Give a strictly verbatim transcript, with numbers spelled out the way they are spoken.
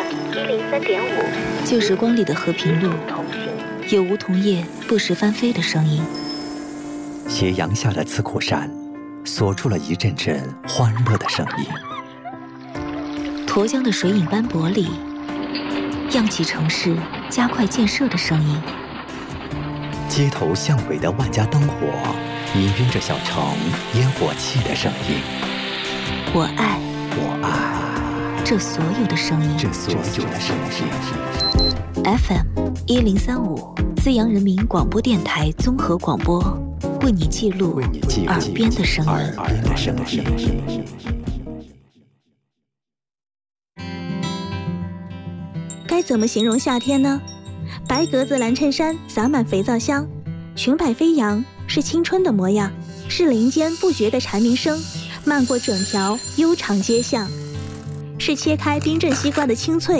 一零三点五， 旧时光里的和平路，有梧桐叶不时翻飞的声音。 斜阳下的刺库山，锁住了一阵阵欢乐的声音。 沱江的水影斑驳里，漾起城市加快建设的声音。 街头巷尾的万家灯火，氤氲着小城烟火气的声音。 我爱， 我爱这所有的声音， 这所有的声音。 F M 一零三五，资阳人民广播电台综合广播，为你记录耳边的声音。 耳边的声音。 该怎么形容夏天呢？白格子蓝衬衫洒满肥皂香，裙摆飞扬，是青春的模样，是林间不绝的蝉鸣声，漫过整条悠长街巷，是切开冰镇西瓜的清脆。